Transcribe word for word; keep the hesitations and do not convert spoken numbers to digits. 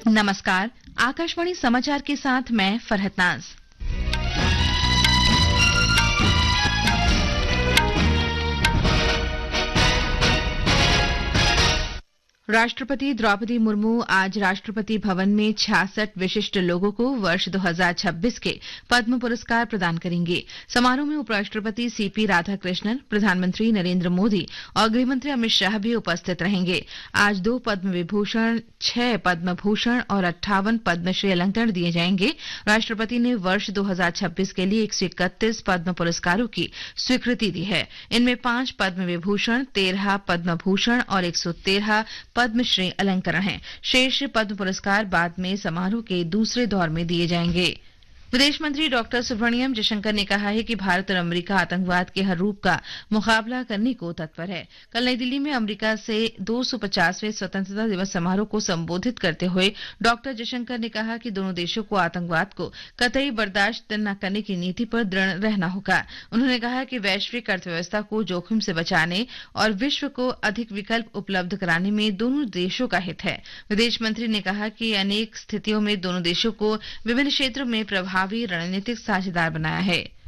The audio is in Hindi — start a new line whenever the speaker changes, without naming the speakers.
नमस्कार, आकाशवाणी समाचार के साथ मैं फरहत नाज। राष्ट्रपति द्रौपदी मुर्मू आज राष्ट्रपति भवन में छियासठ विशिष्ट लोगों को वर्ष दो हज़ार छब्बीस के पद्म पुरस्कार प्रदान करेंगे। समारोह में उपराष्ट्रपति सीपी राधाकृष्णन, प्रधानमंत्री नरेंद्र मोदी और गृहमंत्री अमित शाह भी उपस्थित रहेंगे। आज दो पद्म विभूषण, छह पद्म भूषण और अट्ठावन पद्मश्री अलंकरण दिए जाएंगे। राष्ट्रपति ने वर्ष दो हज़ार छब्बीस के लिए एक सौ इकतीस पद्म पुरस्कारों की स्वीकृति दी है। इनमें पांच पद्म विभूषण, तेरह पद्म भूषण और एक सौ तेरह पद्मश्री अलंकरण हैं। शेष पद्म पुरस्कार बाद में समारोह के दूसरे दौर में दिए जाएंगे। विदेश मंत्री डॉक्टर सुब्रमण्यम जयशंकर ने कहा है कि भारत और अमेरिका आतंकवाद के हर रूप का मुकाबला करने को तत्पर है। कल नई दिल्ली में अमेरिका से दो सौ पचासवें स्वतंत्रता दिवस समारोह को संबोधित करते हुए डॉक्टर जयशंकर ने कहा कि दोनों देशों को आतंकवाद को कतई बर्दाश्त न करने की नीति पर दृढ़ रहना होगा। उन्होंने कहा कि वैश्विक अर्थव्यवस्था को जोखिम से बचाने और विश्व को अधिक विकल्प उपलब्ध कराने में दोनों देशों का हित है। विदेश मंत्री ने कहा कि अनेक स्थितियों में दोनों देशों को विभिन्न क्षेत्रों में प्रभाव रणनीतिक साझेदार बनाया है।